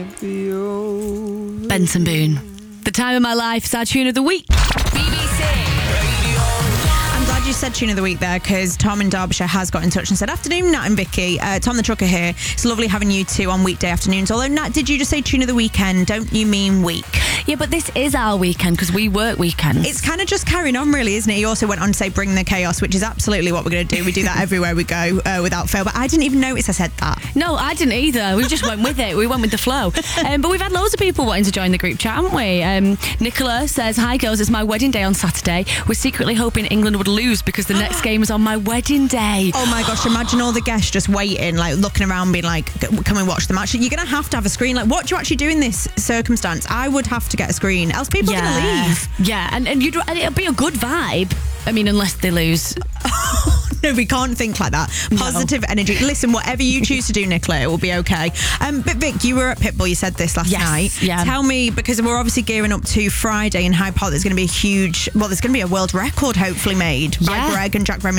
Benson Boone. The Time of My Life is our tune of the week. I'm glad you said tune of the week there, because Tom in Derbyshire has got in touch and said, afternoon, Nat and Vicky. Tom the trucker here. It's lovely having you two on weekday afternoons. Although, Nat, did you just say tune of the weekend? Don't you mean week? Yeah, but this is our weekend because we work weekends. It's kind of just carrying on, really, isn't it? He also went on to say bring the chaos, which is absolutely what we're going to do. We do that everywhere we go without fail. But I didn't even notice I said that. No, I didn't either. We just went with it. We went with the flow. But we've had loads of people wanting to join the group chat, haven't we? Nicola says, hi girls, it's my wedding day on Saturday. We're secretly hoping England would lose because the next game is on my wedding day. Oh my gosh, imagine all the guests just waiting, like looking around being like, come and watch the match. You're going to have a screen. Like, what do you actually do in this circumstance? I would have to get a screen, else people are going to leave. Yeah, and it'll be a good vibe. I mean, unless they lose. No, we can't think like that. Positive energy. Listen, whatever you choose to do, Nicola, it will be okay. But Vic, you were at Pitbull, you said this last night. Yeah. Tell me, because we're obviously gearing up to Friday in Hyde Park, there's going to be a world record hopefully made by Greg and Jack Remington.